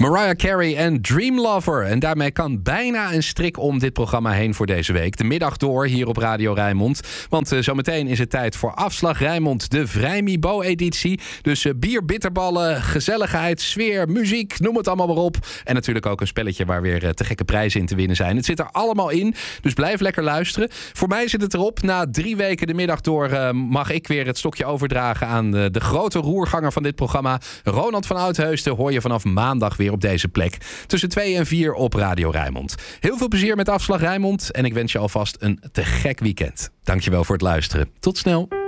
Mariah Carey en Dream Lover. En daarmee kan bijna een strik om dit programma heen voor deze week. De middag door hier op Radio Rijnmond. Want zometeen is het tijd voor Afslag Rijnmond, de Vrijmibo-editie. Dus bier, bitterballen, gezelligheid, sfeer, muziek, noem het allemaal maar op. En natuurlijk ook een spelletje waar weer te gekke prijzen in te winnen zijn. Het zit er allemaal in, dus blijf lekker luisteren. Voor mij zit het erop. Na 3 weken de middag door mag ik weer het stokje overdragen aan de grote roerganger van dit programma. Ronald van Oudheusden hoor je vanaf maandag weer op deze plek. Tussen 2 en 4 op Radio Rijnmond. Heel veel plezier met Afslag Rijnmond. En ik wens je alvast een te gek weekend. Dankjewel voor het luisteren. Tot snel.